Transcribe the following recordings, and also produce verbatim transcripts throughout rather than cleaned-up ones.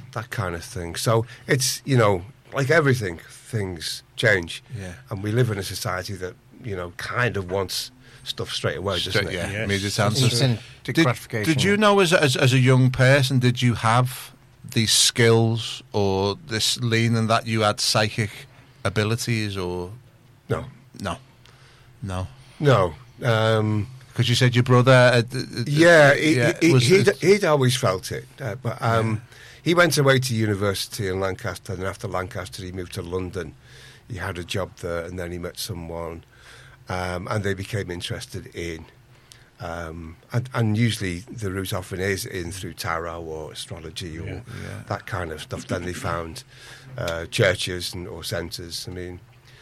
that kind of thing. So it's, you know, like everything, things change. Yeah. And we live in a society that, you know, kind of wants stuff straight away, doesn't Straight, it? yeah, Yes. immediate answers. Instant Did, gratification. did you know as, as as a young person, did you have these skills or this leaning that you had psychic abilities or No. no? No. No. Um, Because you said your brother... Uh, uh, yeah, he, yeah, he, was he'd, it- he'd always felt it. Uh, but um, he went away to university in Lancaster, and after Lancaster he moved to London. He had a job there, and then he met someone, um, and they became interested in... Um, and, and usually the route often is in through tarot or astrology or Yeah. Yeah. that kind of stuff. Then they found uh, churches and, or centres. I mean,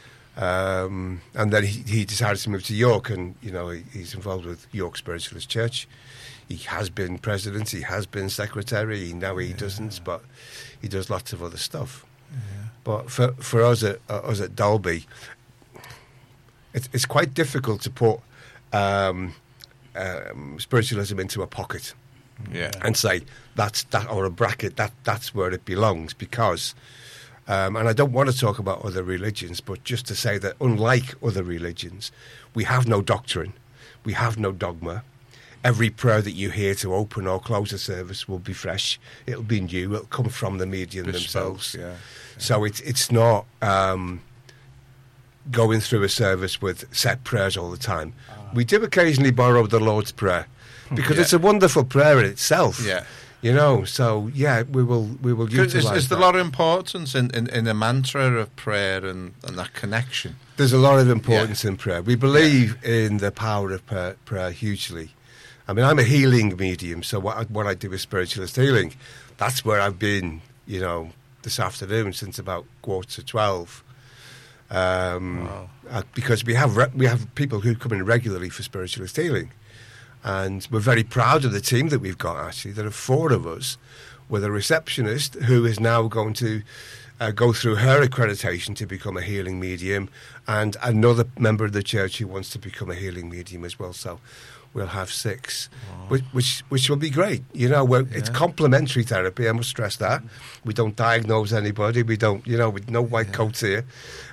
um, and then he, he decided to move to York, and you know he, he's involved with York Spiritualist Church. He has been president, he has been secretary. Now he Yeah. doesn't, but he does lots of other stuff. Yeah. But for for us at uh, us at Dalby, it's it's quite difficult to put um, um, spiritualism into a pocket Yeah. and say that's that, or a bracket that that's where it belongs, because um, and I don't want to talk about other religions, but just to say that unlike other religions, we have no doctrine, we have no dogma. Every prayer that you hear to open or close a service will be fresh. It'll be new. It'll come from the medium Bespoke, themselves. yeah. So it's it's not um, going through a service with set prayers all the time. We do occasionally borrow the Lord's Prayer because Yeah. it's a wonderful prayer in itself. Yeah. You know, so yeah, we will we will 'Cause utilise Is, is there a that. lot of importance in, in, in a mantra of prayer and, and that connection? There's a lot of importance in prayer. We believe in the power of prayer, prayer hugely. I mean, I'm a healing medium, so what I, what I do is spiritualist healing. That's where I've been, you know, this afternoon since about quarter to twelve. Um, Wow. uh, because we have re- we have people who come in regularly for spiritualist healing, and we're very proud of the team that we've got. Actually, there are four of us, with a receptionist who is now going to uh, go through her accreditation to become a healing medium, and another member of the church who wants to become a healing medium as well. So we'll have six, Wow. which, which which will be great. You know, we're, it's Yeah. complementary therapy. I must stress that we don't diagnose anybody. We don't, you know, with no white Yeah. coats here.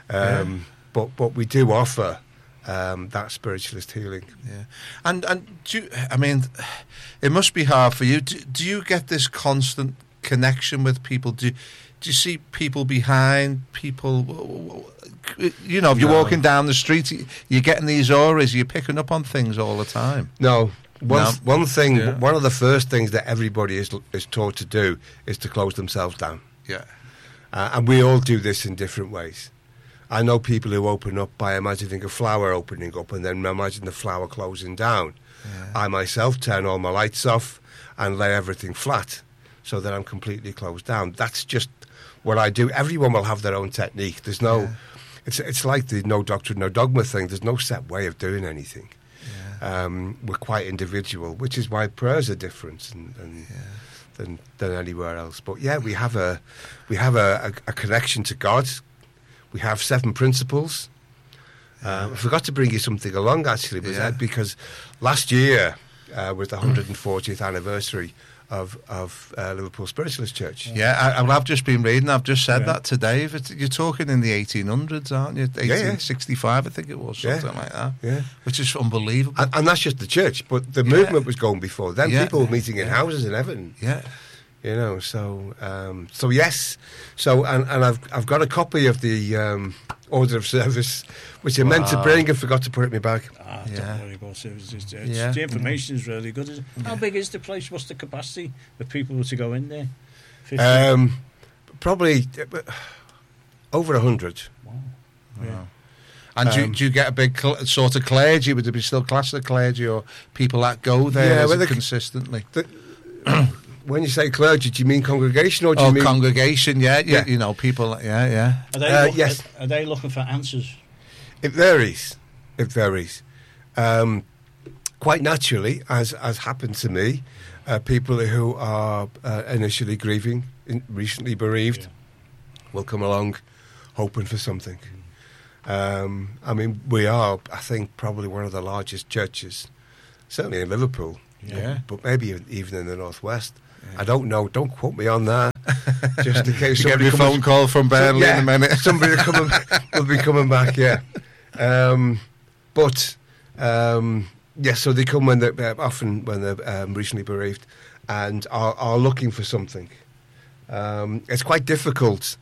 Um, But but we do offer um, that spiritualist healing. Yeah, and and do you, I mean, it must be hard for you. Do, do you get this constant connection with people? Do do you see people behind people? You know, if you're No. walking down the street, you're getting these auras. You're picking up on things all the time. No. One, No. one thing, Yeah. one of the first things that everybody is is taught to do is to close themselves down, Yeah, uh, and we all do this in different ways. I know people who open up by imagining a flower opening up and then imagine the flower closing down. yeah. I myself turn all my lights off and lay everything flat so that I'm completely closed down. That's just what I do. Everyone will have their own technique. There's no, Yeah. it's it's like the no doctrine, no dogma thing. There's no set way of doing anything. yeah. Um, we're quite individual, which is why prayers are different and, and Yeah. than than anywhere else. But yeah, we have a we have a, a, a connection to God. We have seven principles. Uh, I forgot to bring you something along actually, was Yeah. that because last year uh, was the one hundred fortieth anniversary of of uh, Liverpool Spiritualist Church. Yeah, I, I- I've just been reading. I've just said Yeah. that to Dave. It's, you're talking in the eighteen hundreds, aren't you? yeah. eighteen sixty-five, I think it was, Yeah. something like that. Yeah. Which is unbelievable. And, and that's just the church, but the Yeah. movement was going before then. Yeah. People were meeting in houses in Everton. yeah. You know, so um, so yes, so and, and I've I've got a copy of the um, order of service, which I meant to Wow. bring and forgot to put it in my bag. Ah, Yeah. don't worry about it. It's, it's, it's, Yeah. The information is really good. Isn't it? How big is the place? What's the capacity of people were to go in there? fifty? Um, probably uh, over a hundred. Wow. Yeah. Wow. And do, you, Um, do you get a big cl- sort of clergy? Would it be still classed as clergy or people that go there Yeah, is well, it the- consistently? When you say clergy, do you mean congregation or do Oh, you mean? congregation, yeah, yeah, Yeah. you know, people, yeah, yeah. Are they, Uh, look- yes. are, are they looking for answers? It varies. It varies. Um, quite naturally, as as happened to me, uh, people who are uh, initially grieving, in, recently bereaved, Yeah. will come along, hoping for something. Um, I mean, we are, I think, probably one of the largest churches, certainly in Liverpool, Yeah. but maybe even in the northwest. I don't know. Don't quote me on that. just in case You get somebody a comes, phone call from Burnley yeah, in a minute. somebody will, come, will be coming back, yeah. Um, but um, yeah, so they come when they uh, often when they're um, recently bereaved and are, are looking for something. Um, it's quite difficult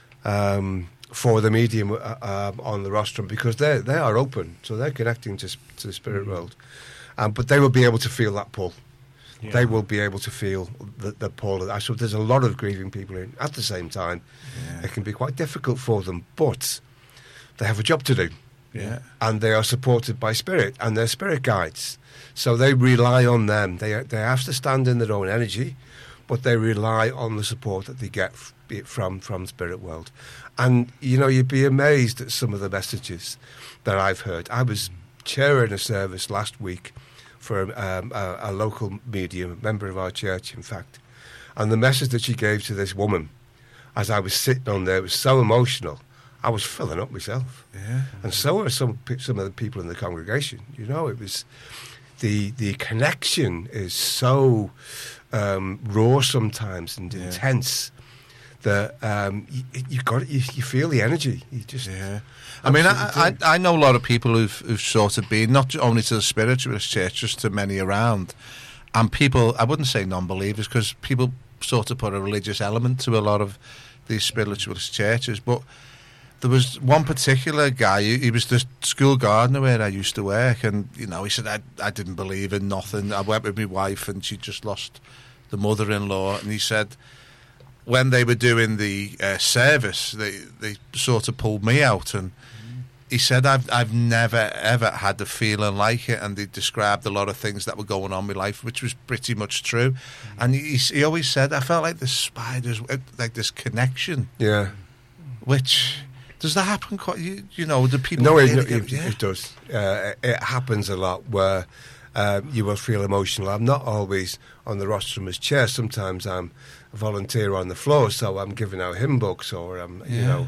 um, for the medium uh, uh, on the rostrum because they they are open, so they're connecting to to the spirit mm-hmm. world, um, but they will be able to feel that pull. Yeah. They will be able to feel the, the pull. So there's a lot of grieving people in at the same time. Yeah. It can be quite difficult for them, but they have a job to do. Yeah. And they are supported by spirit and their spirit guides. So they rely on them. They they have to stand in their own energy, but they rely on the support that they get from from the spirit world. And you know, you'd be amazed at some of the messages that I've heard. I was chairing a service last week for um, a, a local medium, a member of our church, in fact, and the message that she gave to this woman, as I was sitting on there, was so emotional. I was filling up myself, yeah, and so were some some of the people in the congregation. You know, it was the the connection is so um, raw sometimes and yeah. intense that um, you, you got you, you feel the energy. You just, yeah. I mean, I, I I know a lot of people who've who've sort of been not only to the spiritualist church, just to many around, and people. I wouldn't say non-believers because people sort of put a religious element to a lot of these spiritualist churches, but. There was one particular guy, he, he was the school gardener where I used to work, and, you know, he said, I, I didn't believe in nothing. I went with my wife, and she just lost the mother-in-law, and he said, when they were doing the uh, service, they, they sort of pulled me out, and he said, I've, I've never, ever had a feeling like it, and he described a lot of things that were going on in my life, which was pretty much true, and he, he always said, I felt like the spiders, like this connection. Yeah. Which... Does that happen quite, you, you know, do people... No, it, really it, get, yeah? it does. Uh, it happens a lot where uh, you will feel emotional. I'm not always on the rostrum as chair. Sometimes I'm a volunteer on the floor, so I'm giving out hymn books or I'm, yeah. you know,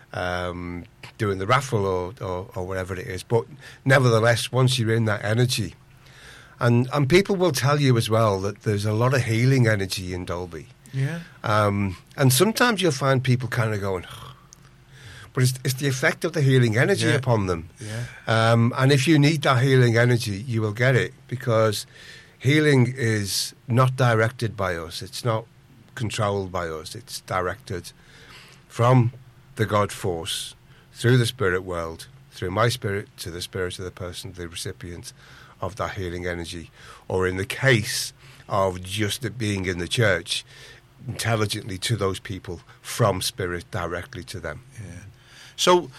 um, doing the raffle or, or, or whatever it is. But nevertheless, once you're in that energy, and, and people will tell you as well that there's a lot of healing energy in Dalby. Yeah. Um, and sometimes you'll find people kind of going... But it's, it's the effect of the healing energy yeah. upon them. Yeah. Um, and if you need that healing energy, you will get it because healing is not directed by us. It's not controlled by us. It's directed from the God force through the spirit world, through my spirit to the spirit of the person, the recipient of that healing energy. Or in the case of just it being in the church, intelligently to those people from spirit directly to them. Yeah. So,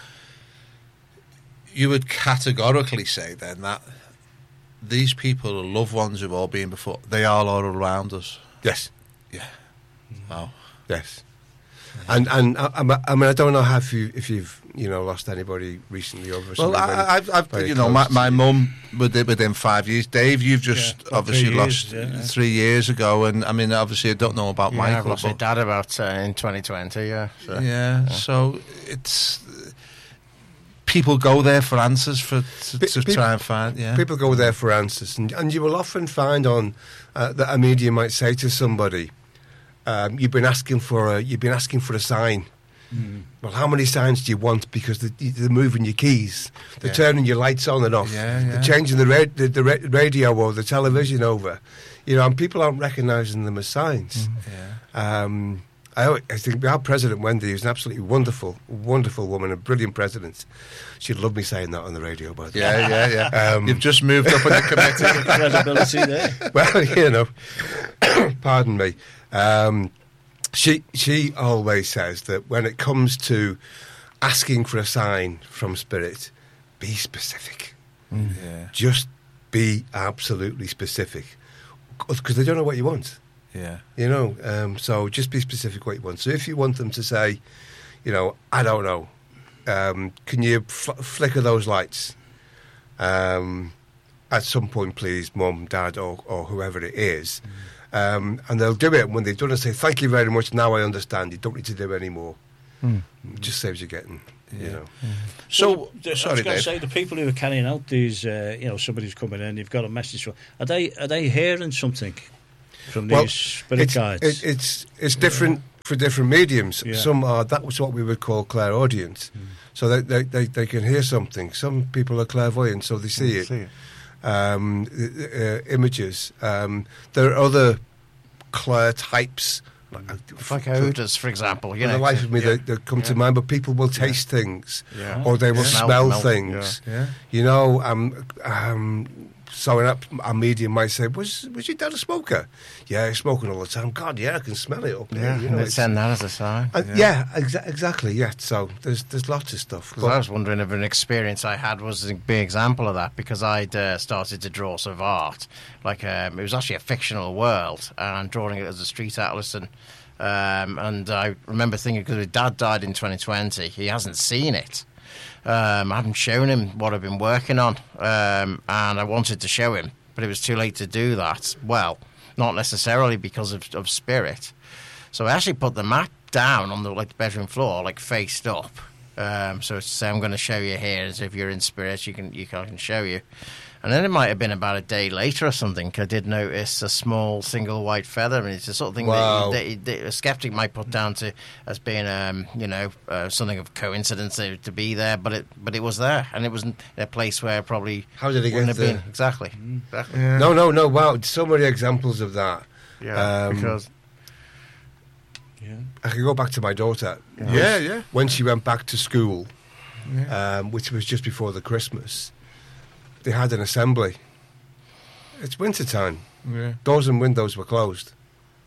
you would categorically say then that these people are loved ones who've all been before, they are all around us? Yes. Yeah. Wow. Yes. Yeah. And and I, I mean, I don't know how if, you, if you've, you know, lost anybody recently over Well, I, I've, I've you know, my, my mum within, within five years. Dave, you've just yeah, obviously years, lost yeah. three years ago, and I mean, obviously, I don't know about yeah, Michael. I lost my dad about uh, in twenty twenty, yeah. So, yeah, yeah, so it's... People go there for answers for to, to people, try and find. Yeah, people go there for answers, and, and you will often find on uh, that a medium might say to somebody, um, "You've been asking for a you've been asking for a sign. Mm. Well, how many signs do you want? Because they're, they're moving your keys, they're yeah. turning your lights on and off, yeah, yeah. they're changing the, ra- the, the radio or the television over, you know, and people aren't recognising them as signs." Mm. Yeah. Um, I, I think our president, Wendy, is an absolutely wonderful, wonderful woman, a brilliant president. She'd love me saying that on the radio, by the way. Yeah, yeah, yeah. Um, You've just moved up in the committee. Credibility there. Well, you know, pardon me. Um, she she always says that when it comes to asking for a sign from spirit, be specific. Mm. Yeah. Just be absolutely specific, because they don't know what you want. Yeah. You know, um, so just be specific what you want. So if you want them to say, you know, I don't know, um, can you fl- flicker those lights um, at some point, please, Mum, Dad, or, or whoever it is. Mm. Um, and they'll do it. When they've done it, say, thank you very much, now I understand. You don't need to do any more. Mm. It just saves you getting, yeah. you know. Mm. So, well, the, sorry, I was going Dave. to say, the people who are carrying out these, uh, you know, somebody's coming in, they've got a message for, are they, are they hearing something from well, these spirit it's, guides? It, it's it's different for different mediums. Yeah. Some are, that was what we would call clairaudient. Mm. So they, they, they, they can hear something. Some people are clairvoyant, so they see it. See it. Um, uh, images. Um, there are other clair types. Like, like odours, for example. You for know, the life to, of me, yeah. they, they come yeah. to mind, but people will taste yeah. things, yeah. or they will yeah. smell, smell things. Yeah. Yeah. You know, um, um, so an, a medium might say, "Was was your dad a smoker?" Yeah, he's smoking all the time. God, yeah, I can smell it up there. Yeah, you know, and send that as a sign. Uh, yeah, yeah exa- exactly. Yeah, so there's there's lots of stuff. Because I was wondering if an experience I had was a big example of that, because I'd uh, started to draw sort of art. Like um, it was actually a fictional world, and I'm drawing it as a street atlas. And um, and I remember thinking, because my dad died in twenty twenty, he hasn't seen it. Um, I haven't shown him what I've been working on, um, and I wanted to show him, but it was too late to do that. Well, not necessarily because of, of spirit. So I actually put the mat down on the like the bedroom floor, like faced up. Um, so to say, I'm going to show you here, as if you're in spirit, you can you can, I can show you. And then it might have been about a day later or something, I did notice a small single white feather. I mean, it's the sort of thing wow. that, that, that a skeptic might put down to as being, um, you know, uh, something of coincidence to, to be there, but it but it was there, and it was in a place where probably how did it wouldn't get have there? been exactly. exactly. Yeah. No, no, no. Wow, so many examples of that. Yeah, Um, because Yeah. I could go back to my daughter. Yeah, yeah. When she went back to school, Yeah. um, which was just before the Christmas, they had an assembly. It's winter time. Yeah. Doors and windows were closed.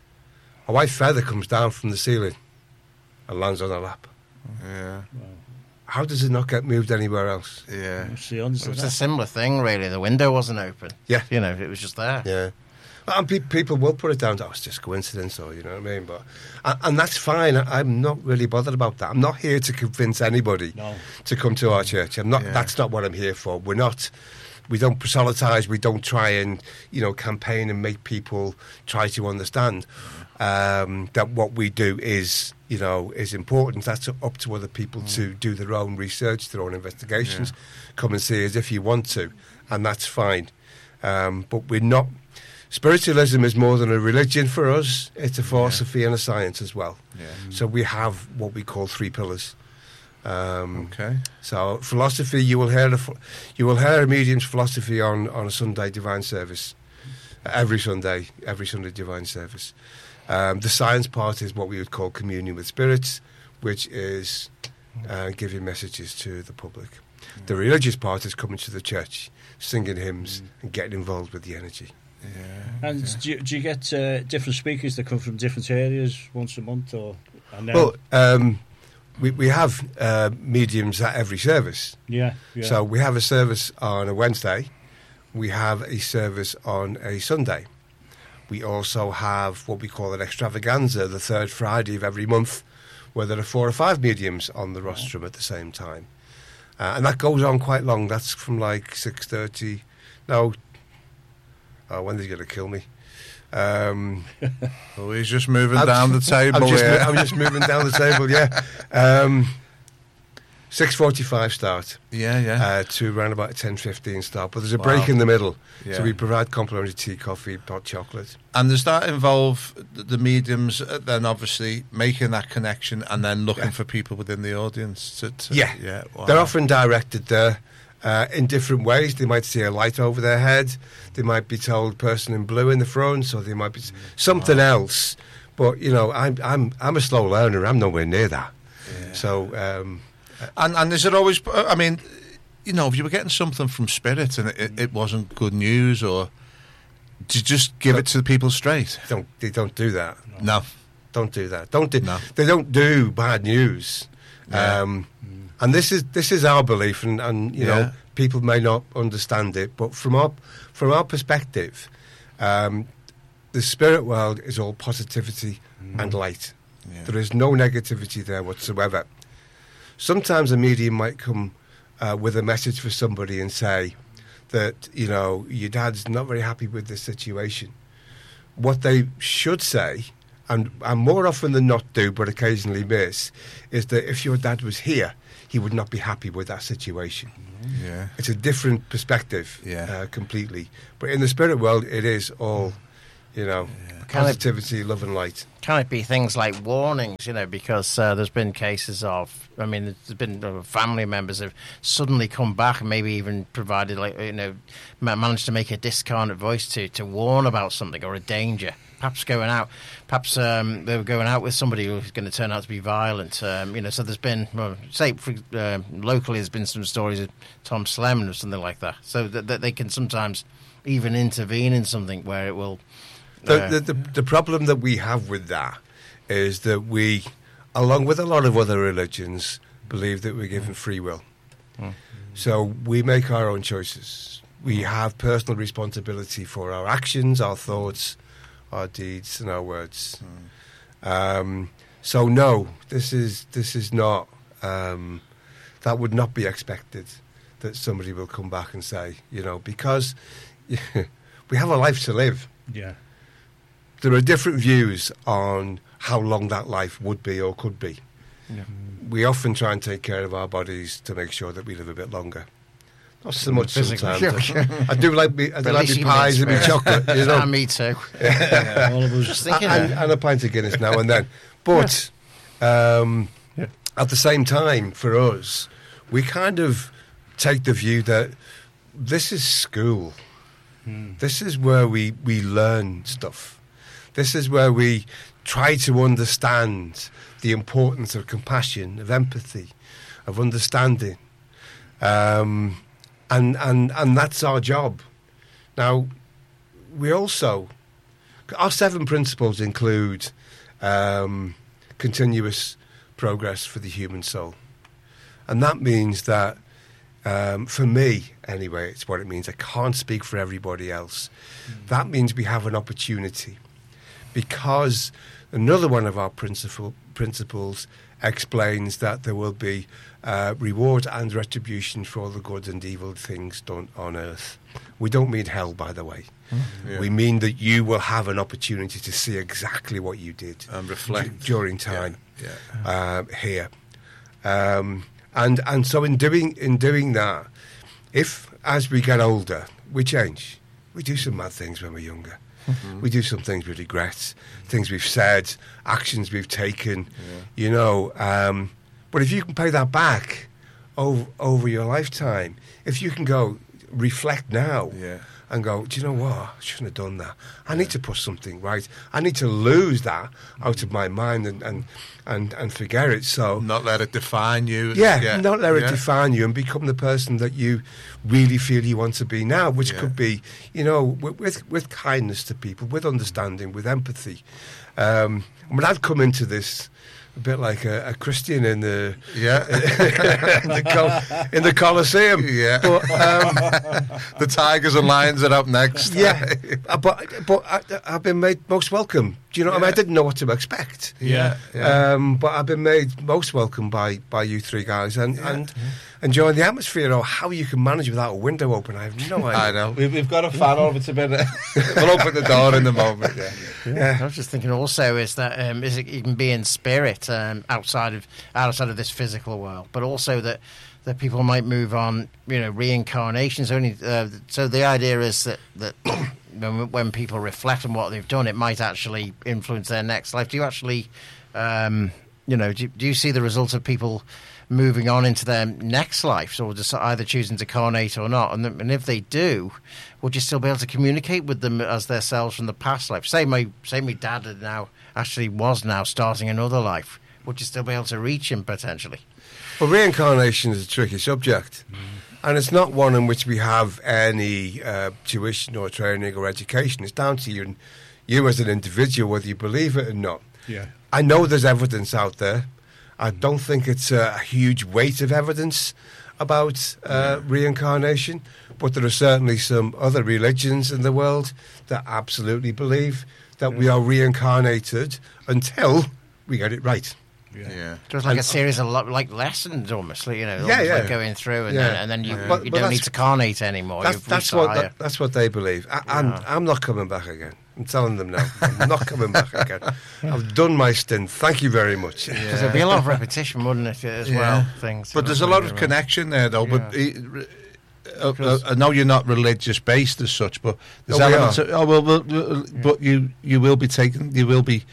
A white feather comes down from the ceiling and lands on her lap. Yeah. How does it not get moved anywhere else? Yeah. What's the odds it of was a that? similar thing, really. The window wasn't open. Yeah. You know, it was just there. Yeah. And pe- people will put it down to, oh, it's just coincidence, or, you know what I mean? But and, and that's fine. I, I'm not really bothered about that. I'm not here to convince anybody No. to come to our church. I'm not. Yeah. That's not what I'm here for. We're not. We don't proselytise. We don't try and, you know, campaign and make people try to understand um, that what we do is, you know, is important. That's up to other people mm. to do their own research, their own investigations. Yeah. Come and see us if you want to, and that's fine. Um, but we're not. Spiritualism is more than a religion for us. It's a philosophy yeah. and a science as well. Yeah. So we have what we call three pillars. Um, Okay. So philosophy, you will hear a, you will hear a medium's philosophy on, on a Sunday divine service, every Sunday, every Sunday divine service. Um, the science part is what we would call communion with spirits, which is uh, giving messages to the public. Mm. The religious part is coming to the church, singing hymns, mm. and getting involved with the energy. Yeah. And yeah. do you, do you get uh, different speakers that come from different areas once a month, or? And then, Well, um, we we have uh, mediums at every service. yeah, yeah. So we have a service on a Wednesday. We have a service on a Sunday. We also have what we call an extravaganza, the third Friday of every month, where there are four or five mediums on the rostrum at the same time. Uh, and that goes on quite long. That's from like six thirty. No. Oh, when they're going to kill me. Um, Oh, he's just moving I'm- down the table. I'm just, yeah. mo- I'm just moving down the table, yeah. Um, six forty-five start. yeah, yeah. Uh, to around about ten fifteen start, but there's a break Wow. in the middle, Yeah. so we provide complimentary tea, coffee, hot chocolate. And does that involve th- the mediums uh, then obviously making that connection and then looking Yeah. for people within the audience? To, to, Yeah. yeah. Wow. They're often directed there uh, in different ways. They might see a light over their head, they might be told person in blue in the front, or they might be s- something Wow. else. But you know, I'm I'm I'm a slow learner. I'm nowhere near that. Yeah. So um, And and is it always? I mean, you know, if you were getting something from spirit and it, it wasn't good news, or do you just give it to the people straight? don't they don't do that. No. Don't do that. Don't do. No. They don't do bad news. Yeah. Um, and this is this is our belief, and, and you Yeah. know people may not understand it, but from our from our perspective, um, the spirit world is all positivity and light. Yeah. There is no negativity there whatsoever. Sometimes a medium might come uh, with a message for somebody and say that, you know, your dad's not very happy with this situation. What they should say, and, and more often than not do, but occasionally miss, is that if your dad was here, he would not be happy with that situation. Yeah. It's a different perspective, Yeah. uh, completely. But in the spirit world, it is all, you know, Can it- positivity, love and light. can it be things like warnings? You know, because uh, there's been cases of, I mean, there's been uh, family members have suddenly come back and maybe even provided, like, you know, ma- managed to make a discarnate voice to to warn about something or a danger. Perhaps going out, perhaps um, they were going out with somebody who was going to turn out to be violent. Um, you know, so there's been, well, say, for, uh, locally, there's been some stories of Tom Slemen or something like that. So that, that they can sometimes even intervene in something where it will. Uh, The, the, the, the problem that we have with that is that we, along with a lot of other religions, believe that we're given free will. Mm. So we make our own choices. We have personal responsibility for our actions, our thoughts, our deeds, and our words. Mm. Um, so no, this is this is not. Um, that would not be expected. That somebody will come back and say, you know, because we have a life to live. Yeah. There are different views on how long that life would be or could be. Yeah. We often try and take care of our bodies to make sure that we live a bit longer. Not so much Physically. sometimes. I do like me, I do But at like least me you can pies and me experience- chocolate, you know, Ah, me too. Yeah, all of us. Just thinking and, of- and a pint of Guinness now and then. But um, at the same time, for us, we kind of take the view that this is school. Mm. This is where we, we learn stuff. This is where we try to understand the importance of compassion, of empathy, of understanding. Um, and, and, and that's our job. Now, we also, our seven principles include um, continuous progress for the human soul. And that means that, um, for me, anyway, it's what it means. I can't speak for everybody else. Mm. That means we have an opportunity. Because another one of our principle, principles explains that there will be uh, reward and retribution for all the good and evil things done on earth. We don't mean hell, by the way. Mm. Yeah. We mean that you will have an opportunity to see exactly what you did and reflect d- during time yeah. Yeah. Uh, here. Um, and and so in doing in doing that, if as we get older we change, we do some mad things when we're younger. Mm-hmm. We do some things we regret, things we've said, actions we've taken, yeah. you know. Um, but if you can pay that back over, over your lifetime, if you can go reflect now yeah. and go, do you know what? I shouldn't have done that. I yeah. need to put something right. I need to lose that out of my mind and, and, and, and forget it. So not let it define you. Yeah, yeah. not let it yeah. define you and become the person that you really feel you want to be now, which yeah. could be, you know, with, with with kindness to people, with understanding, with empathy. Um, I mean, I've come into this a bit like a, a Christian in the yeah in, the Col- in the Colosseum. Yeah, but, um, the tigers and lions are up next. Yeah, but but I, I've been made most welcome. Do you know what yeah. I mean? I didn't know what to expect. Yeah, yeah. Um, but I've been made most welcome by, by you three guys and, yeah. and enjoying the atmosphere. Or how you can manage without a window open, I have no idea. I know. We've, we've got a fan over to bed. We'll open the door in a moment. Yeah. Yeah. I was just thinking also is that um, is it even be in spirit um, outside of outside of this physical world, but also that that people might move on. You know, reincarnations only. Uh, so the idea is that that. When, when people reflect on what they've done, it might actually influence their next life. Do you actually, um, you know, do, do you see the result of people moving on into their next life, or just either choosing to carnate or not? And, and if they do, would you still be able to communicate with them as themselves from the past life? Say my say my dad had now actually was now starting another life. Would you still be able to reach him potentially? Well, reincarnation is a tricky subject. Mm. And it's not one in which we have any uh, tuition or training or education. It's down to you, you as an individual, whether you believe it or not. Yeah. I know there's evidence out there. I don't think it's a huge weight of evidence about uh, yeah. reincarnation, but there are certainly some other religions in the world that absolutely believe that yeah. we are reincarnated until we get it right. Yeah. yeah. It was like and, a series of lo- like lessons almost, like, you know, yeah, yeah. like going through and yeah. then, and then you, yeah. you, you but don't need to carnate anymore. That's, that's, what, that, that's what they believe. I, yeah. I'm, I'm not coming back again. I'm telling them now. I'm not coming back again. I've done my stint. Thank you very much. Because yeah. there'd be a lot of repetition, wouldn't it, as yeah. well? Things. But there's a lot of connection there, though. Yeah. But uh, uh, I know you're not religious based as such, but there's oh, elements. Of, oh well, well, well yeah. but you you will be taken. You will be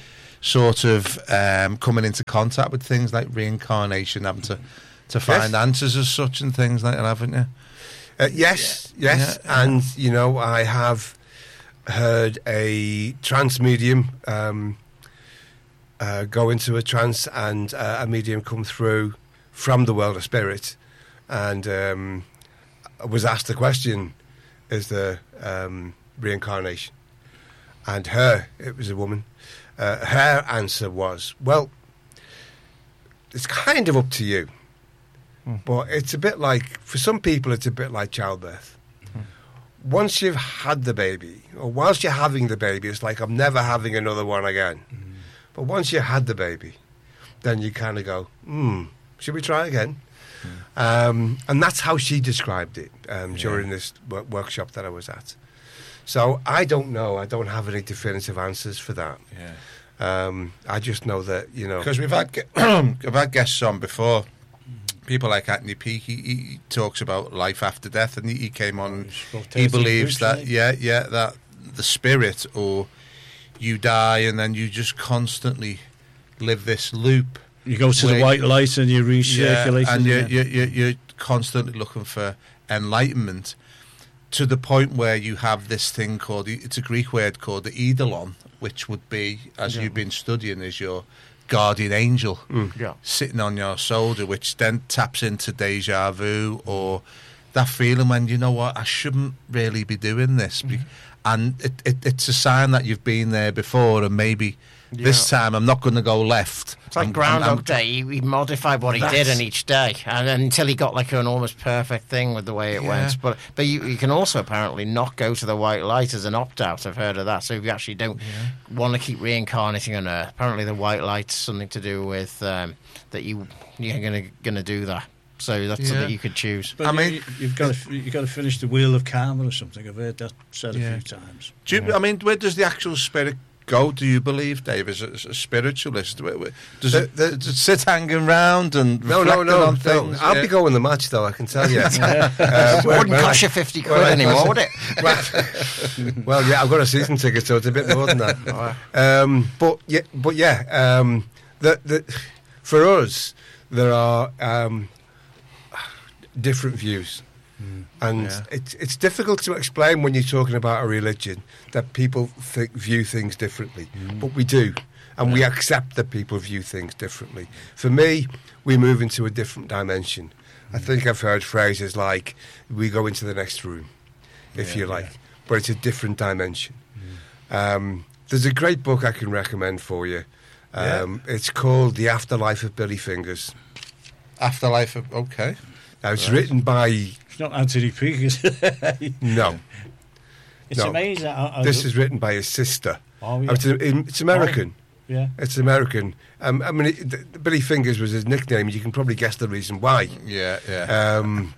sort of um, coming into contact with things like reincarnation, having to, to find Yes. answers as such and things like that, haven't you? Uh, yes, yes, Yeah. and you know, I have heard a trance medium um, uh, go into a trance, and uh, a medium come through from the world of spirit, and um, was asked the question: "Is there um, reincarnation?" And her, it was a woman. Uh, her answer was, "Well, it's kind of up to you." But it's a bit like, for some people, it's a bit like childbirth. Mm. Once you've had the baby, or whilst you're having the baby, it's like, I'm never having another one again. Mm. But once you had the baby, then you kind of go, hmm, should we try again? Mm. Um, and that's how she described it um, yeah. during this w- workshop that I was at. So I don't know. I don't have any definitive answers for that. Yeah. Um, I just know that, you know... Because we've had, ge- I've had guests on before. People like Anthony Peake, he, he talks about life after death, and he, he came on. He believes that, yeah, yeah, that the spirit, or you die and then you just constantly live this loop. You go to the white light and you recirculate, yeah, and you're, yeah. you're, you're constantly looking for enlightenment, to the point where you have this thing called, it's a Greek word called the eidolon, which would be, as yeah. you've been studying, is your guardian angel mm. yeah. sitting on your shoulder, which then taps into deja vu, or that feeling when, you know what, I shouldn't really be doing this. Mm. And it, it, it's a sign that you've been there before, and maybe yeah. this time I'm not going to go left. It's like I'm, Groundhog I'm, I'm, Day. He, he modified what he did in each day, and until he got like an almost perfect thing with the way it yeah. went. But but you, you can also apparently not go to the white light as an opt-out. I've heard of that. So if you actually don't yeah. want to keep reincarnating on Earth, apparently the white light's something to do with um, that you you're gonna gonna do that. So that's yeah. something you could choose. But I you, mean, you've got to you've got to finish the wheel of karma or something. I've heard that said yeah. a few times. Do you, yeah. I mean, where does the actual spirit go? Do you believe, Dave, as a, as a spiritualist? Where, where, does, the, it, the, does it sit hanging around and no, no, no, on no. things? I'll yeah. be going the match, though. I can tell you. uh, it wouldn't cost you fifty quid well, anymore, would it? Well, well, yeah, I've got a season ticket, so it's a bit more than that. um, but yeah, but yeah, um, the, the, for us, there are um, different views. Mm. And yeah. it's it's difficult to explain when you're talking about a religion that people th- view things differently, mm. but we do, and yeah. we accept that people view things differently. For me, we move into a different dimension. Mm. I think I've heard phrases like "we go into the next room," if yeah, you like, yeah. but it's a different dimension. Mm. Um, there's a great book I can recommend for you. Um, yeah. It's called "The Afterlife of Billy Fingers." Afterlife of okay. Now, it's right. written by... It's not Anthony Peake, is it? No. It's no. amazing. I, I this is written by his sister. Oh, yeah. It's, it's American. Oh, yeah. It's American. Um, I mean, it, the, Billy Fingers was his nickname. You can probably guess the reason why. Yeah, yeah. Um,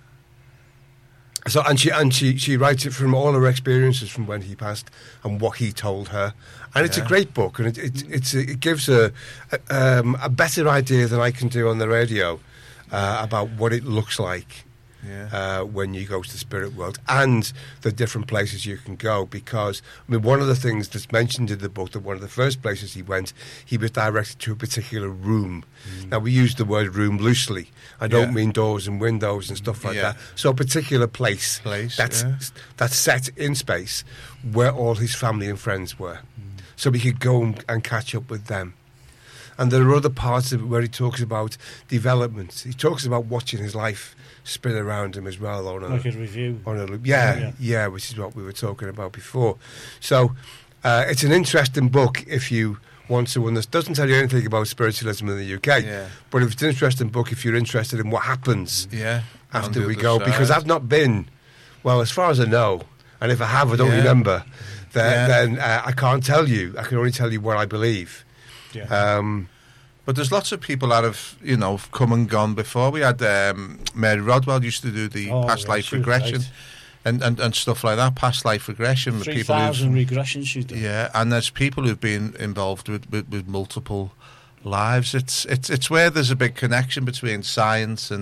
so, and she and she, she writes it from all her experiences from when he passed and what he told her. And it's yeah. a great book, and it it, it's, it gives a, a, um, a better idea than I can do on the radio. Uh, about what it looks like yeah. uh, when you go to the spirit world and the different places you can go. Because, I mean, one of the things that's mentioned in the book, that one of the first places he went, he was directed to a particular room. Mm. Now, we use the word room loosely. I don't yeah. mean doors and windows and stuff like yeah. that. So a particular place, place that's, yeah. that's set in space where all his family and friends were. Mm. So he could go and, and catch up with them. And there are other parts of it where he talks about development. He talks about watching his life spin around him as well. On a, like a review. On a, yeah, yeah, yeah, which is what we were talking about before. So uh, it's an interesting book if you want to understand. It doesn't tell you anything about spiritualism in the U K. Yeah. But if it's an interesting book if you're interested in what happens yeah, after we go. Side. Because I've not been, well, as far as I know, and if I have, I don't yeah. remember, then, yeah. then uh, I can't tell you. I can only tell you what I believe. Yeah. Um, but there's lots of people that have, you know, come and gone before. We had um, Mary Rodwell used to do the oh, past yeah, life regression right. and, and, and stuff like that, past life regression. three thousand regressions she's done. Yeah, and there's people who've been involved with, with, with multiple lives. It's, it's, it's where there's a big connection between science and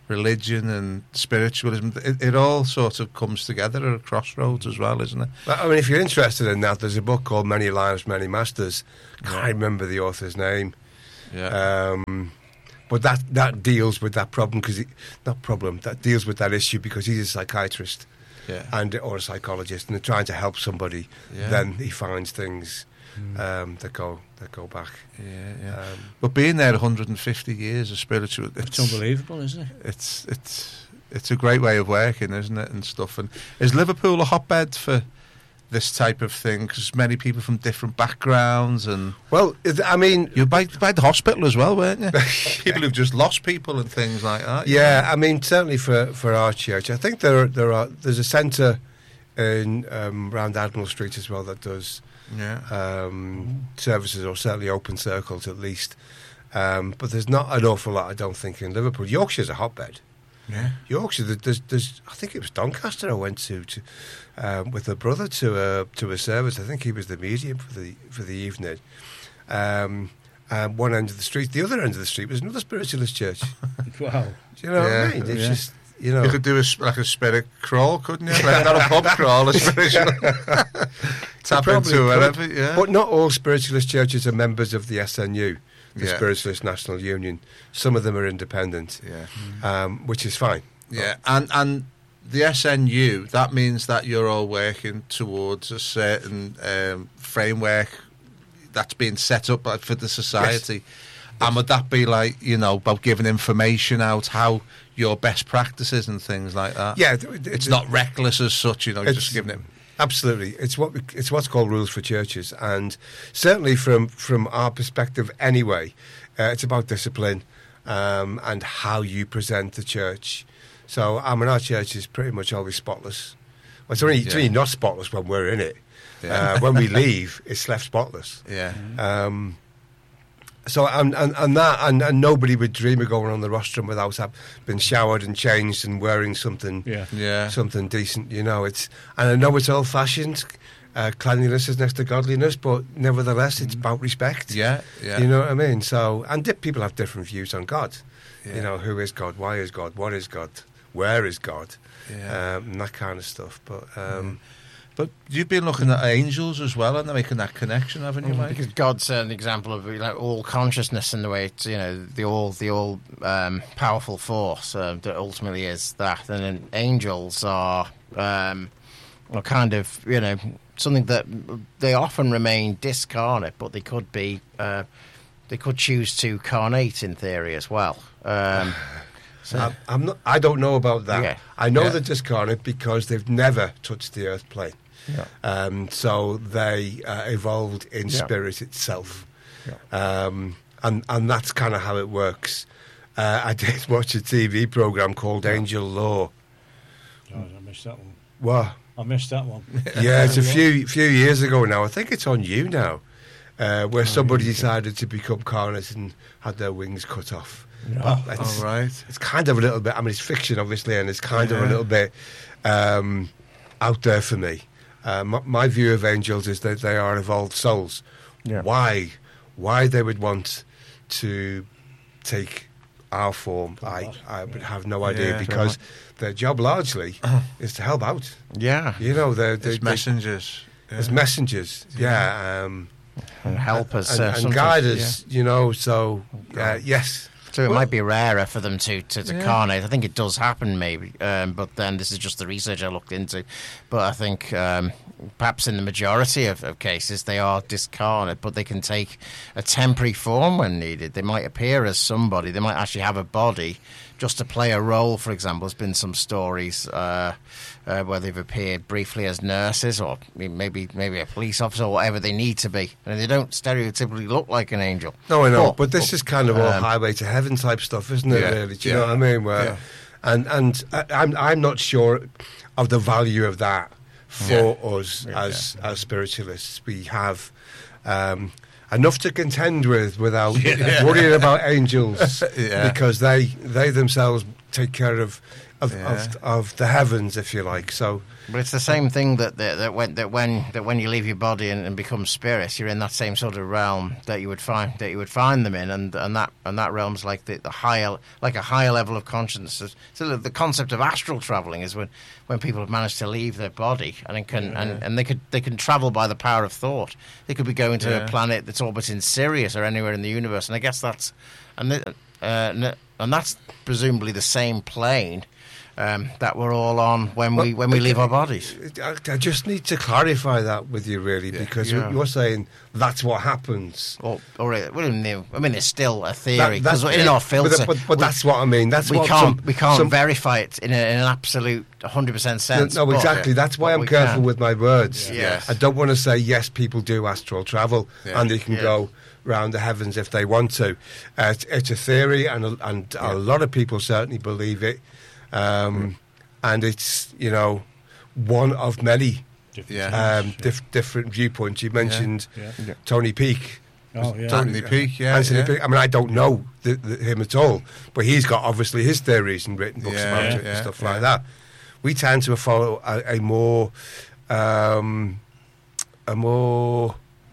religion and spiritualism. It, it all sort of comes together at a crossroads as well, isn't it? Well, I mean, if you're interested in that, there's a book called Many Lives, Many Masters. I can't remember the author's name. Yeah. Um, but that, that deals with that problem, because not problem, that deals with that issue because he's a psychiatrist yeah. and or a psychologist, and they're trying to help somebody. Yeah. Then he finds things um, that go that go back. Yeah, yeah. Um, But being there one hundred fifty years of spiritual, It's unbelievable, isn't it? It's it's it's a great way of working, isn't it, and stuff. And is Liverpool a hotbed for this type of thing? Because many people from different backgrounds, and well, it- I mean, you're by, by the hospital as well, weren't you? People who've just lost people and things like that. yeah, I mean, certainly for, for our church, I think there are, there are there's a centre in um, around Admiral Street as well that does yeah. um, services, or certainly open circles at least. Um, but there's not an awful lot, I don't think, in Liverpool. Yorkshire's a hotbed. Yeah. Yorkshire, there- there's, there's, I think it was Doncaster I went to, to um, with a brother to a to a service. I think he was the medium for the for the evening. Um, um, one end of the street, the other end of the street was another spiritualist church. Wow. Do you know Yeah, what I mean? It's yeah. just, you know. You could do a, s- like a spirit crawl, couldn't you? Like, not a pub crawl, a spiritual. Tap probably into could. whatever, yeah. But not all spiritualist churches are members of the S N U, the Yeah. Spiritualist National Union. Some of them are independent, yeah. um, which is fine. Yeah, and and the S N U, that means that you're all working towards a certain um, framework that's being set up by- for the society. And would that be like, you know, about giving information out, how your best practices and things like that? Yeah, th- th- It's th- not reckless as such, you know, you're It's- just giving it. Absolutely, it's what we, it's what's called rules for churches, and certainly from from our perspective, anyway, uh, it's about discipline um, and how you present the church. So, I mean, our church is pretty much always spotless. Well, it's only, it's Yeah. only not spotless when we're in it. Yeah. Uh, when we leave, it's left spotless. Yeah. Um, so and, and, and that and, and nobody would dream of going on the rostrum without have been showered and changed and wearing something Yeah. Yeah. something decent. You know, it's and I know it's old fashioned. Uh, cleanliness is next to godliness, but nevertheless, it's about respect. Yeah. Yeah. You know what I mean? So, and di- people have different views on God. Yeah. You know, who is God? Why is God? What is God? Where is God? Yeah. Um, and that kind of stuff. But um, But you've been looking at angels as well, and they're making that connection, haven't you, Mike? Because God's an example of, you know, all consciousness in the way it's, you know, the all the all um, powerful force uh, that ultimately is that, and then angels are, um, are kind of, you know, something that they often remain discarnate, but they could be, uh, they could choose to carnate in theory as well. Um, so, I'm, I'm not. I don't know about that. Yeah. I know Yeah. they're discarnate because they've never touched the earth plane. yeah. Um, so they uh, evolved in Yeah. spirit itself, um, and and that's kind of how it works. Uh, I did watch a T V program called Angel Law. Oh, I missed that one. Well, I missed that one. yeah, it's a few few years ago now. I think it's on You now, uh, where somebody decided to become carnate and had their wings cut off. Oh, But it's, All right. it's kind of a little bit. I mean, it's fiction, obviously, and it's kind of a Yeah. little bit um, out there for me. Uh, my, my view of angels is that they are evolved souls. Yeah. Why? Why they would want to take our form, I, I would have no idea, Yeah. because their job largely is to help out. yeah, You know, they're, they It's messengers. Yeah. as messengers, yeah, um, and help us and, uh, and sometimes, guide yeah. us. You know, so uh, yes. So it Well- might be rarer for them to, to, to Yeah. carnate. I think it does happen, maybe. Um, but then this is just the research I looked into. But I think um, perhaps in the majority of, of cases they are discarnate, but they can take a temporary form when needed. They might appear as somebody. They might actually have a body just to play a role. For example, there's been some stories uh, uh, where they've appeared briefly as nurses, or maybe maybe a police officer, or whatever they need to be. And they don't stereotypically look like an angel. No, I know, But- but this is kind of all um, highway to heaven type stuff, isn't it? Yeah, Really, do you yeah, know what I mean? Where, yeah. and and I, I'm I'm not sure of the value of that for us Yeah, as as spiritualists. We have um, enough to contend with without worrying about angels, Yeah. because they they themselves take care of of, Yeah. of of the heavens, if you like. So, But it's the same thing that that, that when that when that when you leave your body and, and become spirit, you're in that same sort of realm that you would find that you would find them in, and and that and that realm's like the, the higher like a higher level of consciousness. So the concept of astral traveling is when, when people have managed to leave their body and it can Yeah. and, and they could they can travel by the power of thought. They could be going to Yeah. a planet that's orbiting Sirius or anywhere in the universe, and I guess that's and the, uh, and that's presumably the same plane. Um, that we're all on when we when we leave our bodies. I, I just need to clarify that with you, really, Yeah. because Yeah. you're saying that's what happens. Or, or it- well, no, I mean, it's still a theory That- because that's- in our but, filter, but, but we, that's what I mean. That's we what can't some- we can't some- verify it in, a, in an absolute one hundred percent No, sense. no, but- exactly. That's why but I'm we careful can. with my words. Yeah. Yes. I don't want to say yes, people do astral travel Yeah. and they can Yeah. go round the heavens if they want to. Uh, it's, it's a theory, and a, and Yeah. a lot of people certainly believe it. Um, and it's, you know, one of many Different Yeah. um, dif- different viewpoints. You mentioned Yeah. Tony Peake. Oh, yeah. Tony Peake, yeah, Anthony yeah. Peake. I mean, I don't know the, the, him at all, but he's got obviously his theories and written books Yeah, about yeah, it and yeah, stuff yeah. like that. We tend to follow a, a more, um, a more,